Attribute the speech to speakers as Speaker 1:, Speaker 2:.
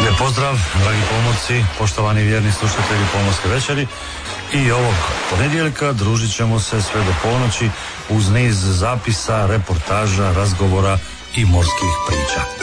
Speaker 1: Lijep pozdrav, dragi pomorci, poštovani vjerni slušatelji Pomorske večeri. I ovog ponedjeljka družit ćemo se sve do ponoći uz niz zapisa, reportaža, razgovora i morskih priča.